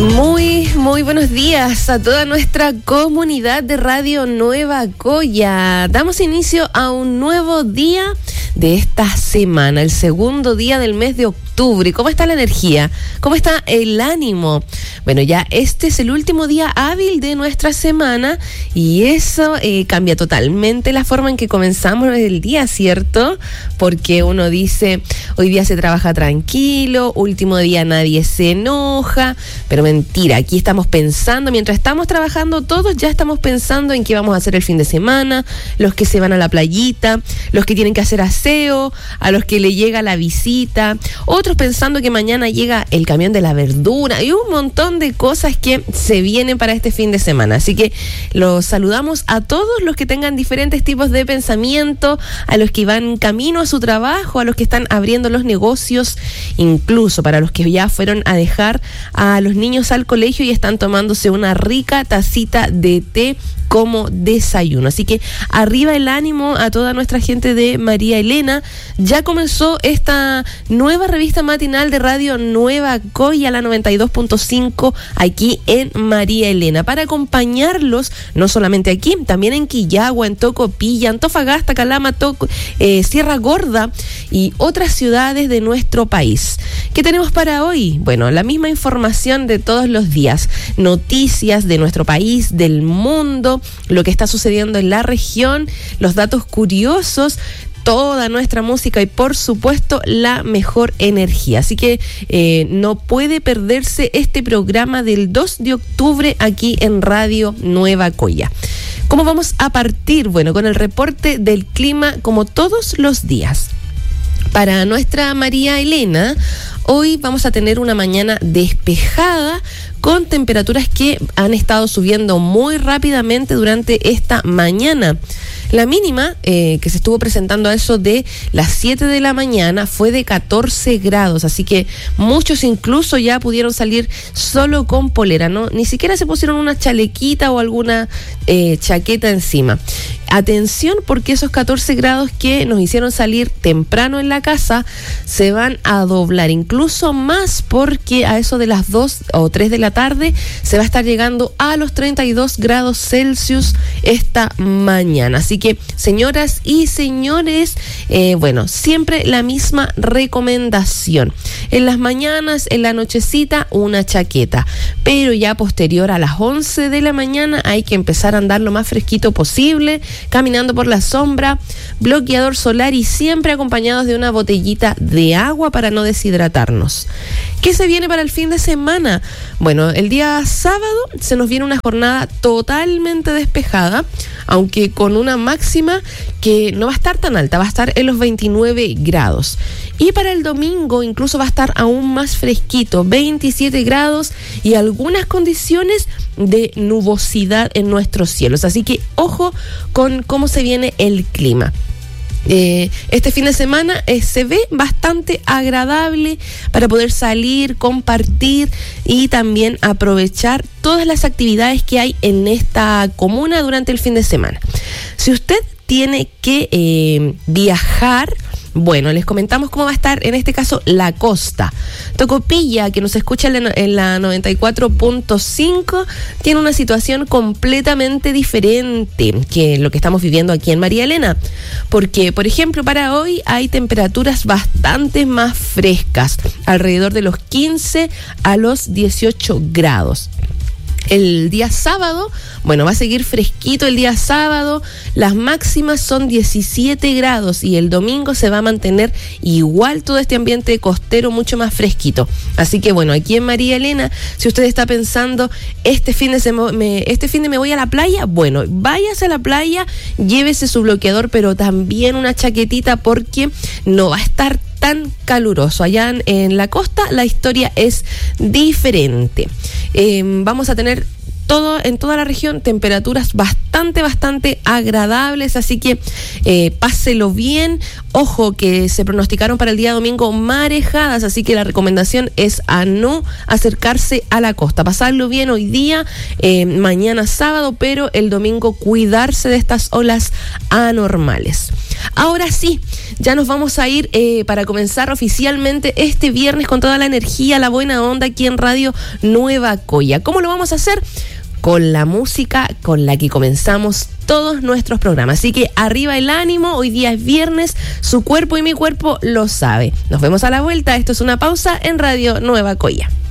Muy buenos días a toda nuestra comunidad de Radio Nueva Coya. Damos inicio a un nuevo día de esta semana, el segundo día del mes de octubre. ¿Cómo está la energía? ¿Cómo está el ánimo? Bueno, ya este es el último día hábil de nuestra semana y eso cambia totalmente la forma en que comenzamos el día, ¿cierto? Porque uno dice, hoy día se trabaja tranquilo, último día nadie se enoja, pero mentira, aquí estamos pensando, mientras estamos trabajando todos ya estamos pensando en qué vamos a hacer el fin de semana, los que se van a la playita, los que tienen que hacer aseo, a los que le llega la visita, otros pensando que mañana llega el camión de la verdura y un montón de cosas que se vienen para este fin de semana. Así que los saludamos a todos los que tengan diferentes tipos de pensamiento, a los que van camino a su trabajo, a los que están abriendo los negocios, incluso para los que ya fueron a dejar a los niños al colegio y están tomándose una rica tacita de té como desayuno. Así que arriba el ánimo a toda nuestra gente de María Elena. Ya comenzó esta nueva revista matinal de Radio Nueva Coya, la 92.5, aquí en María Elena, para acompañarlos, no solamente aquí, también en Quillagua, en Tocopilla, Antofagasta, Calama, Sierra Gorda y otras ciudades de nuestro país. ¿Qué tenemos para hoy? Bueno, la misma información de todos los días, noticias de nuestro país, del mundo, lo que está sucediendo en la región, los datos curiosos, toda nuestra música y por supuesto la mejor energía. Así que no puede perderse este programa del 2 de octubre aquí en Radio Nueva Coya. ¿Cómo vamos a partir? Bueno, con el reporte del clima como todos los días. Para nuestra María Elena, hoy vamos a tener una mañana despejada con temperaturas que han estado subiendo muy rápidamente durante esta mañana. La mínima que se estuvo presentando a eso de las 7 de la mañana fue de 14 grados, así que muchos incluso ya pudieron salir solo con polera, ¿no? Ni siquiera se pusieron una chalequita o alguna chaqueta encima. Atención, porque esos 14 grados que nos hicieron salir temprano en la casa se van a doblar, incluso más, porque a eso de las 2 o 3 de la tarde se va a estar llegando a los 32 grados Celsius esta mañana. Así que, señoras y señores, bueno, siempre la misma recomendación. En las mañanas, en la nochecita, una chaqueta, pero ya posterior a las 11 de la mañana hay que empezar a andar lo más fresquito posible, caminando por la sombra, bloqueador solar y siempre acompañados de una botellita de agua para no deshidratarnos. ¿Qué se viene para el fin de semana? Bueno, el día sábado se nos viene una jornada totalmente despejada, aunque con una máxima que no va a estar tan alta, va a estar en los 29 grados. Y para el domingo incluso va a estar aún más fresquito, 27 grados y algunas condiciones de nubosidad en nuestros cielos. Así que ojo con cómo se viene el clima. Este fin de semana se ve bastante agradable para poder salir, compartir y también aprovechar todas las actividades que hay en esta comuna durante el fin de semana. Si usted tiene que viajar, bueno, les comentamos cómo va a estar en este caso la costa. Tocopilla, que nos escucha en la 94.5, tiene una situación completamente diferente que lo que estamos viviendo aquí en María Elena. Porque, por ejemplo, para hoy hay temperaturas bastante más frescas, alrededor de los 15 a los 18 grados. El día sábado, bueno, va a seguir fresquito el día sábado, las máximas son 17 grados y el domingo se va a mantener igual todo este ambiente costero mucho más fresquito. Así que bueno, aquí en María Elena, si usted está pensando, este fin de me voy a la playa, bueno, váyase a la playa, llévese su bloqueador, pero también una chaquetita porque no va a estar tan caluroso. Allá en la costa la historia es diferente. Vamos a tener todo en toda la región, temperaturas bastante agradables, así que páselo bien. Ojo que se pronosticaron para el día domingo marejadas, así que la recomendación es a no acercarse a la costa. Pasarlo bien hoy día, mañana sábado, pero el domingo cuidarse de estas olas anormales. Ahora sí, ya nos vamos a ir para comenzar oficialmente este viernes con toda la energía, la buena onda aquí en Radio Nueva Coya. ¿Cómo lo vamos a hacer? Con la música con la que comenzamos todos nuestros programas. Así que arriba el ánimo, hoy día es viernes, su cuerpo y mi cuerpo lo sabe. Nos vemos a la vuelta, esto es Una Pausa en Radio Nueva Coya.